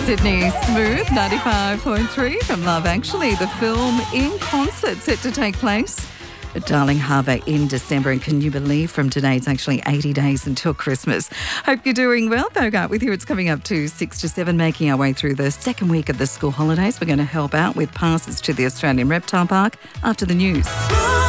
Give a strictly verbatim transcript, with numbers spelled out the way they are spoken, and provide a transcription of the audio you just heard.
Sydney, Smooth, ninety-five point three from Love Actually, the film in concert set to take place at Darling Harbour in December. And can you believe from today it's actually eighty days until Christmas. Hope you're doing well. Bogart with you. It's coming up to six to seven, making our way through the second week of the school holidays. We're going to help out with passes to the Australian Reptile Park after the news.